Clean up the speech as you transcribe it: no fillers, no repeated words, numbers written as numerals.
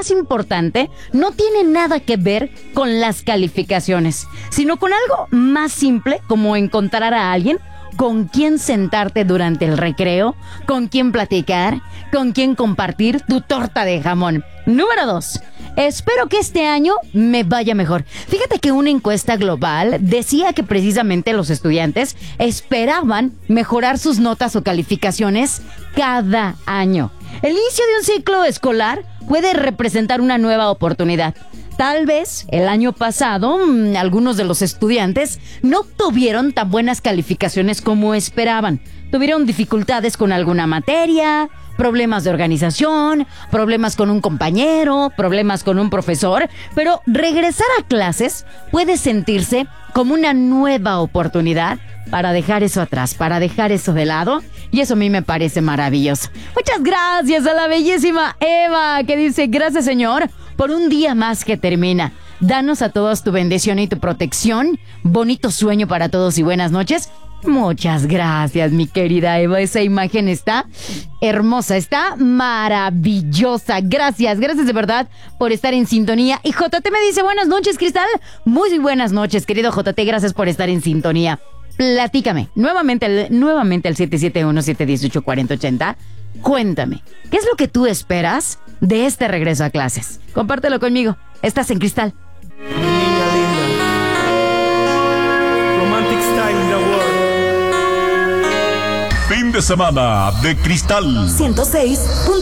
más importante no tiene nada que ver con las calificaciones, sino con algo más simple como encontrar a alguien con quien sentarte durante el recreo, con quien platicar, con quien compartir tu torta de jamón. Número 2. Espero que este año me vaya mejor. Fíjate que una encuesta global decía que precisamente los estudiantes esperaban mejorar sus notas o calificaciones cada año. El inicio de un ciclo escolar puede representar una nueva oportunidad. Tal vez el año pasado algunos de los estudiantes no obtuvieron tan buenas calificaciones como esperaban. Tuvieron dificultades con alguna materia, problemas de organización, problemas con un compañero, problemas con un profesor, pero regresar a clases puede sentirse como una nueva oportunidad para dejar eso atrás, para dejar eso de lado, y eso a mí me parece maravilloso. Muchas gracias a la bellísima Eva, que dice: gracias, Señor, por un día más que termina. Danos a todos tu bendición y tu protección. Bonito sueño para todos y buenas noches. Muchas gracias, mi querida Eva. Esa imagen está hermosa, está maravillosa. Gracias de verdad por estar en sintonía. Y JT me dice: buenas noches, Cristal. Muy buenas noches, querido JT. Gracias por estar en sintonía. Platícame nuevamente al 771-718-4080. Cuéntame, ¿qué es lo que tú esperas de este regreso a clases? Compártelo conmigo. Estás en Cristal. Niña linda. Romantic style in the world. Fin de semana de Cristal 106.9.